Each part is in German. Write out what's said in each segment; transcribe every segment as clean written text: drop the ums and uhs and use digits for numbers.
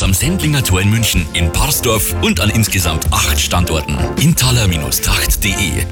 Campus am Sendlinger Tor in München, in Parsdorf und an insgesamt 8 Standorten. Inthaler-Tracht.de.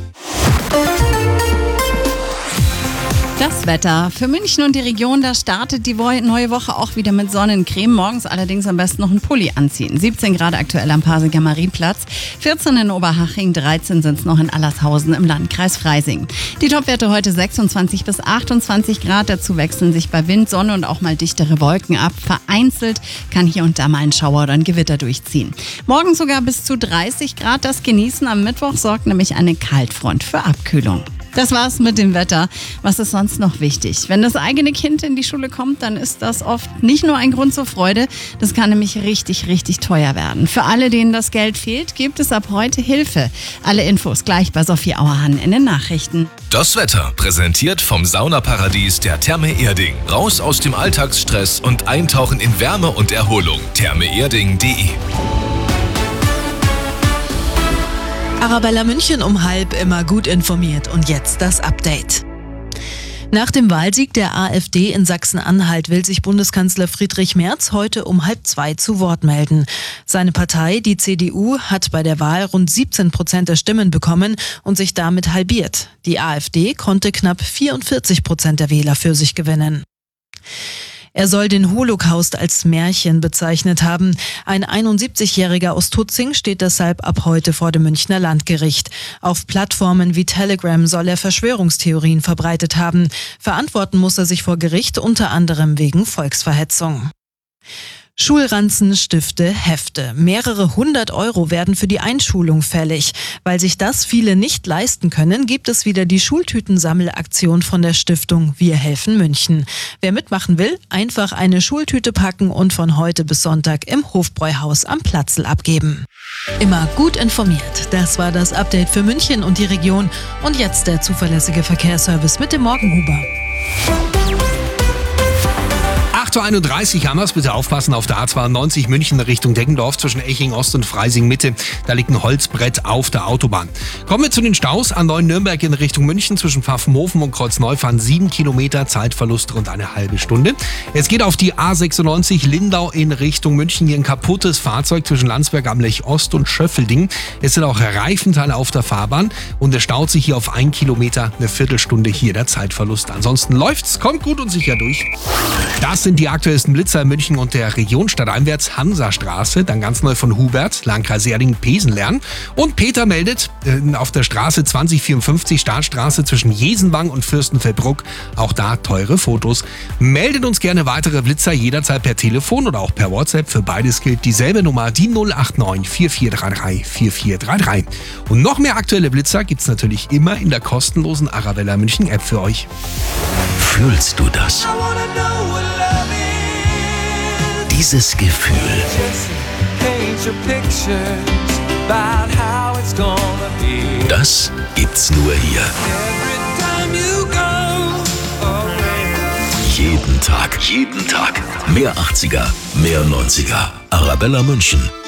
Das Wetter für München und die Region, da startet die neue Woche auch wieder mit Sonnencreme. Morgens allerdings am besten noch einen Pulli anziehen. 17 Grad aktuell am Pasiger Marienplatz, 14 in Oberhaching, 13 sind es noch in Allershausen im Landkreis Freising. Die Topwerte heute 26 bis 28 Grad. Dazu wechseln sich bei Wind, Sonne und auch mal dichtere Wolken ab. Vereinzelt kann hier und da mal ein Schauer oder ein Gewitter durchziehen. Morgen sogar bis zu 30 Grad. Das Genießen am Mittwoch sorgt nämlich eine Kaltfront für Abkühlung. Das war's mit dem Wetter. Was ist sonst noch wichtig? Wenn das eigene Kind in die Schule kommt, dann ist das oft nicht nur ein Grund zur Freude. Das kann nämlich richtig, richtig teuer werden. Für alle, denen das Geld fehlt, gibt es ab heute Hilfe. Alle Infos gleich bei Sophie Auerhahn in den Nachrichten. Das Wetter präsentiert vom Saunaparadies der Therme Erding. Raus aus dem Alltagsstress und eintauchen in Wärme und Erholung. thermeerding.de. Arabella München um 12:30 immer gut informiert. Und jetzt das Update. Nach dem Wahlsieg der AfD in Sachsen-Anhalt will sich Bundeskanzler Friedrich Merz heute um 13:30 zu Wort melden. Seine Partei, die CDU, hat bei der Wahl rund 17% der Stimmen bekommen und sich damit halbiert. Die AfD konnte knapp 44% der Wähler für sich gewinnen. Er soll den Holocaust als Märchen bezeichnet haben. Ein 71-Jähriger aus Tutzing steht deshalb ab heute vor dem Münchner Landgericht. Auf Plattformen wie Telegram soll er Verschwörungstheorien verbreitet haben. Verantworten muss er sich vor Gericht, unter anderem wegen Volksverhetzung. Schulranzen, Stifte, Hefte. Mehrere 100 € werden für die Einschulung fällig. Weil sich das viele nicht leisten können, gibt es wieder die Schultütensammelaktion von der Stiftung Wir helfen München. Wer mitmachen will, einfach eine Schultüte packen und von heute bis Sonntag im Hofbräuhaus am Platzl abgeben. Immer gut informiert. Das war das Update für München und die Region. Und jetzt der zuverlässige Verkehrsservice mit dem Morgenhuber. 8:31 Uhr, Hammers, bitte aufpassen auf der A92 München Richtung Deggendorf zwischen Eching Ost und Freising Mitte. Da liegt ein Holzbrett auf der Autobahn. Kommen wir zu den Staus. A9 Nürnberg in Richtung München zwischen Pfaffenhofen und Kreuzneufahren 7 Kilometer, Zeitverlust rund eine halbe Stunde. Es geht auf die A96 Lindau in Richtung München. Hier ein kaputtes Fahrzeug zwischen Landsberg am Lech Ost und Schöffelding. Es sind auch Reifenteile auf der Fahrbahn und es staut sich hier auf 1 Kilometer, eine Viertelstunde hier der Zeitverlust. Ansonsten läuft's, kommt gut und sicher durch. Das sind die aktuellsten Blitzer in München und der Region. Stadteinwärts Hansastraße, dann ganz neu von Hubert, Landkreis Erding-Pesen lernen. Und Peter meldet auf der Straße 2054 Startstraße zwischen Jesenwang und Fürstenfeldbruck. Auch da teure Fotos. Meldet uns gerne weitere Blitzer jederzeit per Telefon oder auch per WhatsApp. Für beides gilt dieselbe Nummer, die 089 4433 4433. Und noch mehr aktuelle Blitzer gibt's natürlich immer in der kostenlosen Arabella München App für euch. Fühlst du das? Dieses Gefühl. Das gibt's nur hier. Jeden Tag. Mehr 80er, mehr 90er. Arabella München.